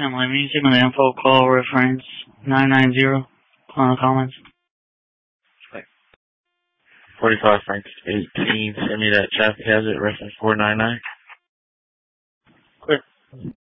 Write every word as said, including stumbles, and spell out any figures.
Family Music with info call reference nine nine zero. Call comments. forty-five Frank eighteen. Send me that traffic hazard reference four nine nine. Clear.